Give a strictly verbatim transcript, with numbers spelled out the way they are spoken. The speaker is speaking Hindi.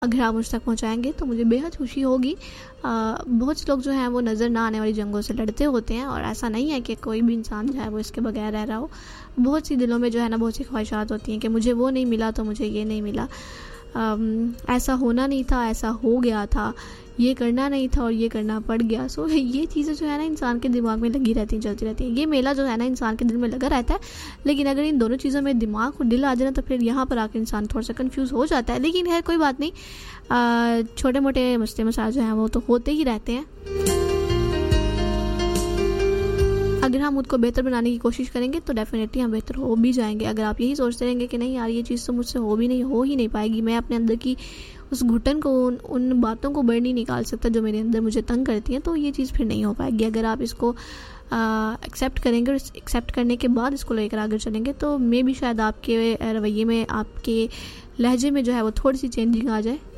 अगर आप मुझ तक पहुंचाएंगे तो मुझे बेहद खुशी होगी। आ, बहुत से लोग जो हैं वो नज़र ना आने वाली जंगों से लड़ते होते हैं, और ऐसा नहीं है कि कोई भी इंसान जो है वो इसके बगैर रह रहा हो। बहुत सी दिलों में जो है ना बहुत सी ख्वाहिशात होती हैं कि मुझे वो नहीं मिला तो मुझे ये नहीं मिला, आम, ऐसा होना नहीं था, ऐसा हो गया था, ये करना नहीं था और ये करना पड़ गया। सो ये चीज़ें जो है ना इंसान के दिमाग में लगी रहती हैं, चलती रहती हैं। ये मेला जो है ना इंसान के दिल में लगा रहता है, लेकिन अगर इन दोनों चीज़ों में दिमाग और दिल आ जाए ना तो फिर यहाँ पर आकर इंसान थोड़ा सा कंफ्यूज हो जाता है। लेकिन खैर कोई बात नहीं, छोटे मोटे मसले मसाइल जो हैं वो तो होते ही रहते हैं। अगर हम खुद को बेहतर बनाने की कोशिश करेंगे तो डेफिनेटली हम बेहतर हो भी जाएंगे। अगर आप यही सोचते रहेंगे कि नहीं यार ये चीज़ तो मुझसे हो भी नहीं हो ही नहीं पाएगी, मैं अपने अंदर की उस घुटन को, उन, उन बातों को बाहर नहीं निकाल सकता जो मेरे अंदर मुझे तंग करती हैं, तो ये चीज़ फिर नहीं हो पाएगी। अगर आप इसको एक्सेप्ट करेंगे और एक्सेप्ट करने के बाद इसको लेकर आगे चलेंगे तो मे भी शायद आपके रवैये में, आपके लहजे में जो है वो थोड़ी सी चेंजिंग आ जाए।